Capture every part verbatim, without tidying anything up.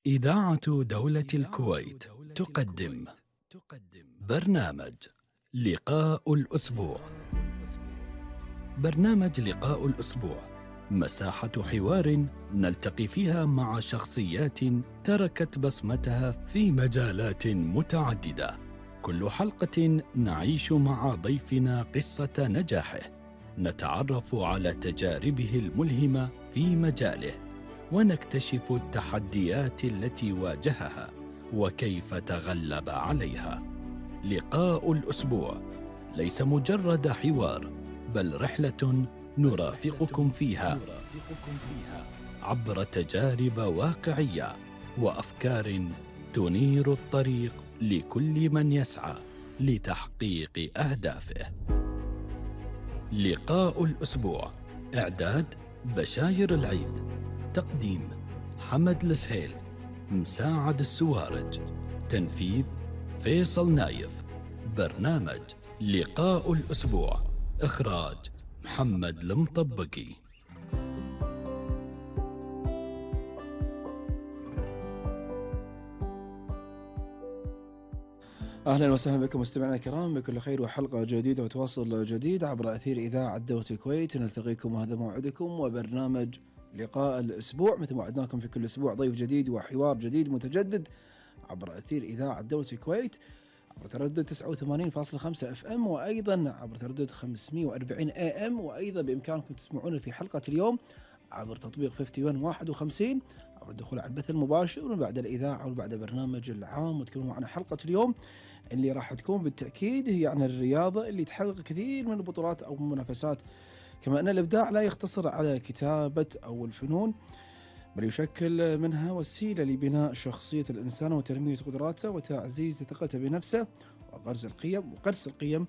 إذاعة دولة الكويت تقدم برنامج لقاء الأسبوع. برنامج لقاء الأسبوع مساحة حوار نلتقي فيها مع شخصيات تركت بصمتها في مجالات متعددة. كل حلقة نعيش مع ضيفنا قصة نجاحه، نتعرف على تجاربه الملهمة في مجاله، ونكتشف التحديات التي واجهها وكيف تغلب عليها. لقاء الأسبوع ليس مجرد حوار، بل رحلة نرافقكم فيها عبر تجارب واقعية وأفكار تنير الطريق لكل من يسعى لتحقيق أهدافه. لقاء الأسبوع، إعداد بشاير العيد، تقديم حمد السهيل، مساعد السوارج، تنفيذ فيصل نايف. برنامج لقاء الأسبوع، إخراج محمد المطبقي. أهلا وسهلا بكم مستمعينا الكرام بكل خير وحلقة جديدة وتواصل جديد عبر أثير إذاعة دولة الكويت. نلتقيكم وهذا موعدكم وبرنامج لقاء الأسبوع. مثل ما وعدناكم في كل أسبوع ضيف جديد وحوار جديد متجدد عبر أثير إذاعة دولة الكويت عبر تردد تسعة وثمانين فاصلة خمسة اف ام، وأيضا عبر تردد خمسمائة وأربعين اي ام، وأيضا بإمكانكم تسمعونا في حلقة اليوم عبر تطبيق واحد واحد وخمسين عبر الدخول على البث المباشر وبعد الإذاعة وبعد برنامج العام. وتكونوا معنا حلقة اليوم اللي راح تكون بالتأكيد هي عن الرياضة اللي تحقق كثير من البطولات أو المنافسات، كما أن الإبداع لا يختصر على كتابة أو الفنون، بل يشكل منها وسيلة لبناء شخصية الإنسان وتنمية قدراته وتعزيز ثقته بنفسه وغرس القيم وقرص القيم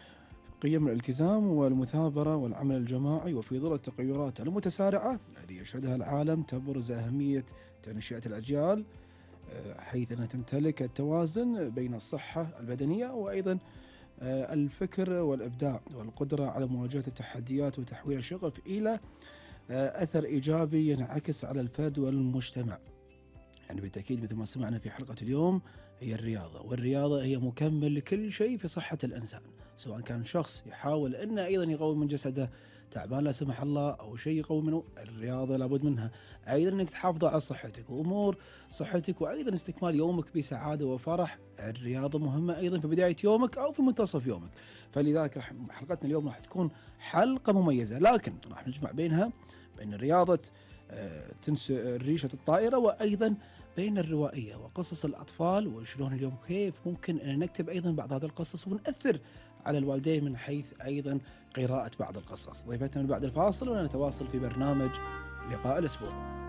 قيم الالتزام والمثابرة والعمل الجماعي. وفي ظل التغيرات المتسارعة التي يشهدها العالم تبرز أهمية تنشئة الأجيال حيث أنها تمتلك التوازن بين الصحة البدنية وأيضا الفكر والإبداع والقدرة على مواجهة التحديات وتحويل الشغف إلى أثر إيجابي ينعكس على الفرد والمجتمع. يعني بالتأكيد مثل ما سمعنا في حلقة اليوم هي الرياضة، والرياضة هي مكمل لكل شيء في صحة الإنسان، سواء كان شخص يحاول أنه أيضا يقوي من جسده تعبان لا سمح الله أو شيء يقوي منه، الرياضة لابد منها. أيضا أنك تحافظ على صحتك وأمور صحتك وأيضا استكمال يومك بسعادة وفرح، الرياضة مهمة أيضا في بداية يومك أو في منتصف يومك. فلذلك حلقتنا اليوم راح تكون حلقة مميزة، لكن راح نجمع بينها بين الرياضة تنسى ريشة الطائرة وأيضا بين الروائية وقصص الأطفال، وشلون اليوم كيف ممكن أن نكتب أيضا بعض هذه القصص ونأثر على الوالدين من حيث أيضا قراءة بعض القصص. ضيفتنا من بعد الفاصل ونتواصل في برنامج لقاء الأسبوع.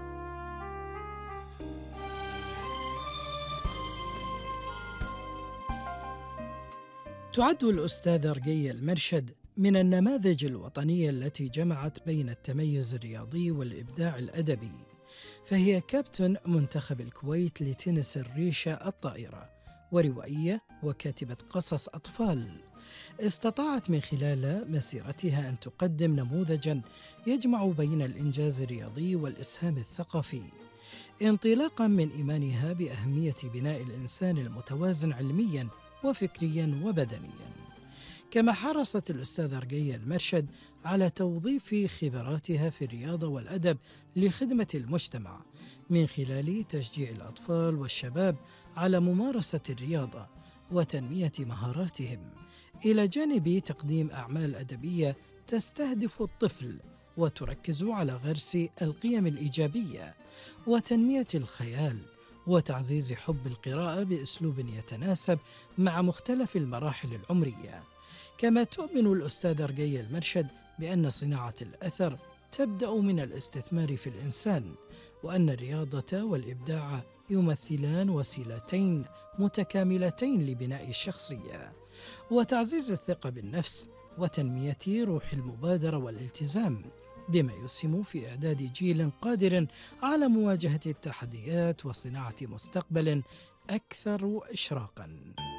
تعد الأستاذة رقية المرشد من النماذج الوطنية التي جمعت بين التميز الرياضي والإبداع الأدبي، فهي كابتن منتخب الكويت لتنس الريشة الطائرة، وروائية وكاتبة قصص أطفال. استطاعت من خلال مسيرتها أن تقدم نموذجاً يجمع بين الإنجاز الرياضي والإسهام الثقافي، انطلاقاً من إيمانها بأهمية بناء الإنسان المتوازن علمياً وفكرياً وبدنياً. كما حرصت الأستاذة رقية المرشد على توظيف خبراتها في الرياضة والأدب لخدمة المجتمع من خلال تشجيع الأطفال والشباب على ممارسة الرياضة وتنمية مهاراتهم، إلى جانب تقديم أعمال أدبية تستهدف الطفل وتركز على غرس القيم الإيجابية وتنمية الخيال وتعزيز حب القراءة بأسلوب يتناسب مع مختلف المراحل العمرية. كما تؤمن الأستاذة رقية المرشد بأن صناعة الأثر تبدأ من الاستثمار في الإنسان، وأن الرياضة والإبداع يمثلان وسيلتين متكاملتين لبناء الشخصية وتعزيز الثقة بالنفس وتنمية روح المبادرة والالتزام، بما يسهم في إعداد جيل قادر على مواجهة التحديات وصناعة مستقبل أكثر إشراقاً.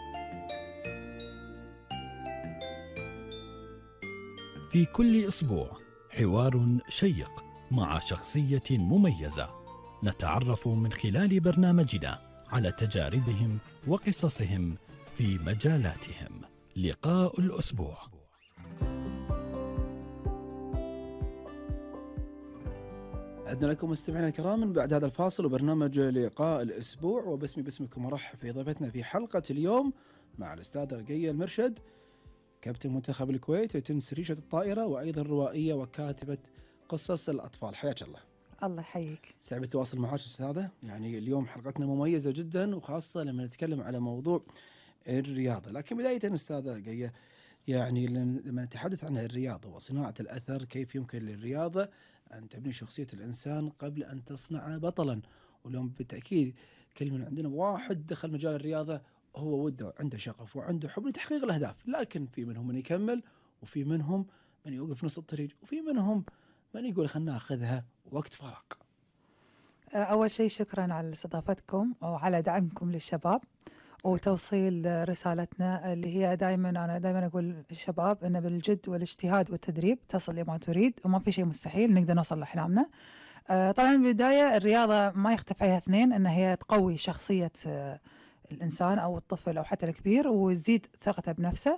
في كل أسبوع حوار شيق مع شخصية مميزة نتعرف من خلال برنامجنا على تجاربهم وقصصهم في مجالاتهم. لقاء الأسبوع. عدنا لكم مستمعينا الكرام من بعد هذا الفاصل وبرنامج لقاء الأسبوع، وباسمي باسمكم أرحب في ضيفتنا في حلقة اليوم مع الأستاذة رقية المرشد، كابتن منتخب الكويت وتنس ريشة الطائرة، وأيضا روائية وكاتبة قصص الأطفال. حياك الله. الله يحييك. سعيد بالتواصل معك أستاذة. يعني اليوم حلقتنا مميزة جدا، وخاصة لما نتكلم على موضوع الرياضة. لكن بداية أستاذة رقية، يعني لما نتحدث عن الرياضة وصناعة الأثر، كيف يمكن للرياضة أن تبني شخصية الإنسان قبل أن تصنع بطلا؟ واليوم بالتأكيد كل من عندنا واحد دخل مجال الرياضة هو وده عنده شغف وعنده حب لتحقيق الأهداف، لكن في منهم من يكمل، وفي منهم من يوقف نص الطريق، وفي منهم من يقول خلنا ناخذها وقت فراغ. أول شيء شكرا على استضافتكم وعلى دعمكم للشباب وتوصيل رسالتنا اللي هي دائما أنا دائما أقول للشباب أن بالجد والاجتهاد والتدريب تصل لما تريد، وما في شيء مستحيل، نقدر نوصل لأحلامنا. طبعا بالبداية الرياضة ما يختلف عليها اثنين، أن هي تقوي شخصية الإنسان أو الطفل أو حتى الكبير، وتزيد ثقته بنفسه.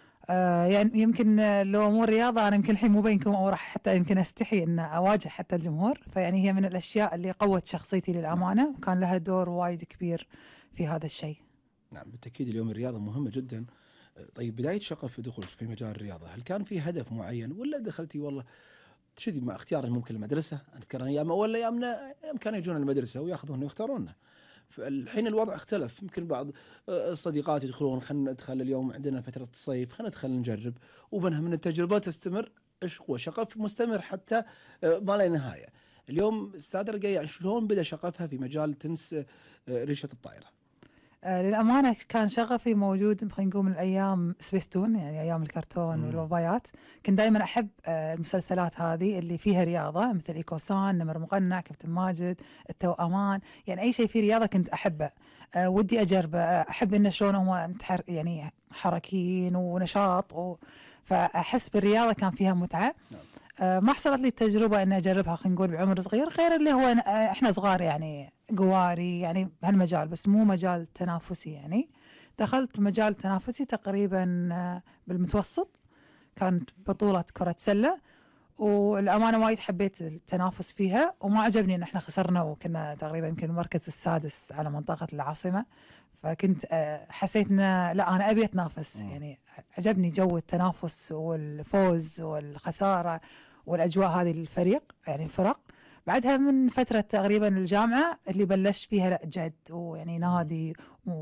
آه يعني يمكن لو مو رياضة أنا يمكن الحين مو بينكم أو راح حتى يمكن أستحي أن أواجه حتى الجمهور، فيعني هي من الأشياء اللي قوت شخصيتي للأمانة، وكان لها دور وايد كبير في هذا الشيء. نعم بالتأكيد اليوم الرياضة مهمة جدا. طيب بداية شغف في دخول في مجال الرياضة، هل كان في هدف معين ولا دخلتي والله تشدي مع اختيار ممكن المدرسة؟ أذكر أيام ولا أيامنا أيام كانوا يجون المدرسة ويأخذون ويختاروننا. الحين الوضع اختلف، يمكن بعض الصديقات يدخلون خلنا ندخل اليوم عندنا فترة الصيف خلنا ندخل نجرب، وبنها من التجربة تستمر عشق وشغف مستمر حتى ما لا نهاية. اليوم أستاذة رقية شلون بدأ شغفها في مجال تنس ريشة الطائرة؟ آه للأمانة كان شغفي موجود خلينا نقول من الأيام سبيستون، يعني أيام الكرتون والروايات. كنت دائما أحب آه المسلسلات هذه اللي فيها رياضة، مثل إيكوسان، نمر مقنع، كابتن ماجد، التوأمان، يعني أي شيء فيه رياضة كنت أحبه. آه ودي أجربه، أحب إنه شلون هم متحر يعني حركيين ونشاط و... فأحس بالرياضة كان فيها متعة. آه ما حصلت لي التجربة إن أجربها خلينا نقول بعمر صغير، غير اللي هو إحنا صغار يعني قواري يعني بهالمجال، بس مو مجال تنافسي. يعني دخلت مجال تنافسي تقريبا آه بالمتوسط، كانت بطولة كرة سلة، والأمانة وايد حبيت التنافس فيها، وما عجبني إن إحنا خسرنا وكنا تقريبا يمكن المركز السادس على منطقة العاصمة. فكنت حسيت إن لا أنا أبي أتنافس، يعني عجبني جو التنافس والفوز والخسارة والأجواء هذه الفريق يعني الفرق. بعدها من فترة تقريبا الجامعة اللي بلشت فيها لا جد، ويعني نادي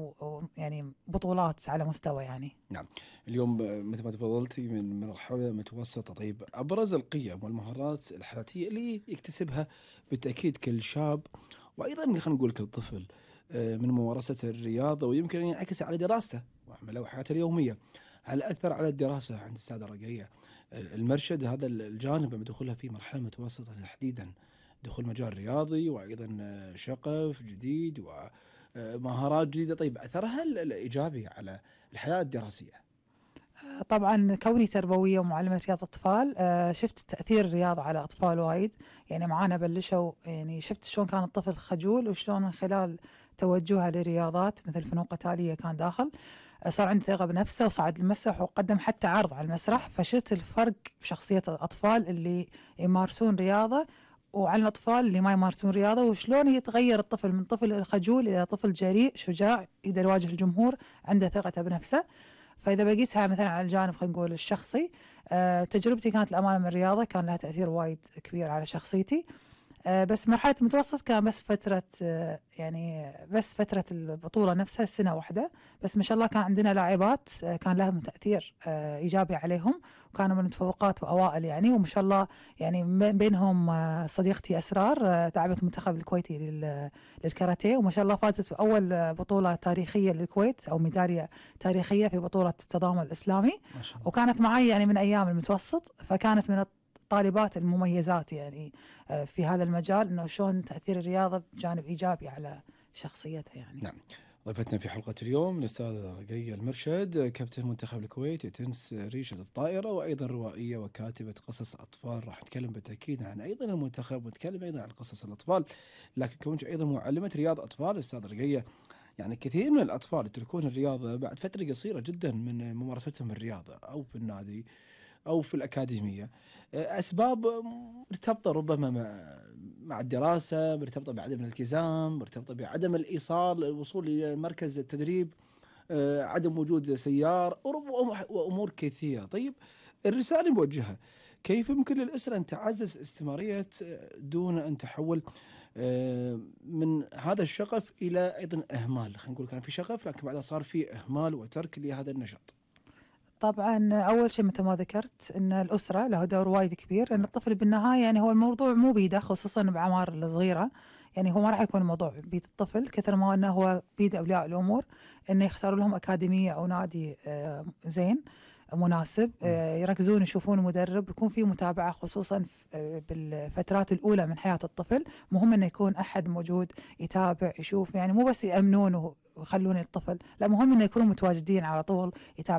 ويعني بطولات على مستوى يعني. نعم اليوم مثل ما تفضلتي من مرحلة متوسطة. طيب أبرز القيم والمهارات الحياتية اللي يكتسبها بالتأكيد كل شاب، وأيضا خلينا نقول كل طفل، من ممارسة الرياضة، ويمكن أن ينعكس على دراسته وعمله وحياته اليومية؟ هل أثر على الدراسة عند السادة رقية المرشد هذا الجانب لما دخولها في مرحلة متوسطة تحديدا، دخول مجال رياضي وأيضا شغف جديد ومهارات جديدة؟ طيب أثرها الإيجابي على الحياة الدراسية؟ طبعا كوني تربوية ومعلمة رياضة أطفال، شفت تأثير الرياضة على أطفال وايد. يعني معانا بلشوا يعني شفت شلون كان الطفل خجول، وشلون من خلال توجهها لرياضات مثل فنون قتالية كان داخل صار عنده ثقة بنفسه، وصعد المسرح وقدم حتى عرض على المسرح. فشفت الفرق بشخصية الأطفال اللي يمارسون رياضة وعن الأطفال اللي ما يمارسون رياضة، وشلون يتغير الطفل من طفل خجول إلى طفل جريء شجاع يقدر يواجه الجمهور، عنده ثقة بنفسه. فإذا بقيسها مثلا على الجانب خلينا نقول الشخصي، أه تجربتي كانت الأمانة من الرياضة كان لها تأثير وايد كبير على شخصيتي. أه بس مرحلة المتوسط كان بس فترة أه يعني بس فترة البطولة نفسها سنة واحدة بس. ما شاء الله كان عندنا لاعبات أه كان لهم تأثير أه إيجابي عليهم، وكانوا من المتفوقات وأوائل يعني. وما شاء الله يعني بينهم أه صديقتي أسرار أه لاعبة المنتخب الكويتي للكاراتيه، وما شاء الله فازت بأول بطولة تاريخية للكويت أو ميدالية تاريخية في بطولة التضامن الإسلامي، وكانت معي يعني من أيام المتوسط. فكانت من الطالبات المميزات يعني في هذا المجال، إنه شلون تأثير الرياضة بجانب إيجابي على شخصيتها يعني. نعم ضيفتنا في حلقة اليوم الأستاذة رقية المرشد، كابتن منتخب الكويت لتنس ريشة الطائرة، وأيضا روائية وكاتبة قصص أطفال. راح نتكلم بالتأكيد عن أيضا المنتخب، ونتكلم أيضا عن قصص الأطفال، لكن كونك أيضا معلمة رياض أطفال أستاذ رقية، يعني كثير من الأطفال يتركون الرياضة بعد فترة قصيرة جدا من ممارستهم الرياضة أو في النادي أو في الأكاديمية. أسباب مرتبطة ربما مع مع الدراسة، مرتبطة بعدم الالتزام، مرتبطة بعدم الإيصال، الوصول إلى مركز التدريب، آه، عدم وجود سيار، ورب- وأمور كثيرة. طيب، الرسالة الموجهة: كيف يمكن للأسرة أن تعزز استمرارية آه، دون أن تحول آه، من هذا الشغف إلى أيضا إهمال؟ خلينا نقول كان في شغف لكن بعدها صار في إهمال وترك لهذا النشاط. طبعا أول شيء مثل ما ذكرت أن الأسرة له دور وايد كبير، أن الطفل بالنهاية يعني هو الموضوع مو بيده، خصوصا بعمار الصغيرة. يعني هو ما راح يكون الموضوع بيد الطفل كثر ما أنه هو بيد أولياء الأمور، أنه يختاروا لهم أكاديمية أو نادي آه، زين مناسب، آه، يركزون يشوفون مدرب، يكون في متابعة خصوصا في- آه، بالفترات الأولى من حياة الطفل. مهم أنه يكون أحد موجود يتابع يشوف، يعني مو بس يأمنون ويخلون الطفل، لا، مهم أنه يكونوا متواجدين على طول يتابعون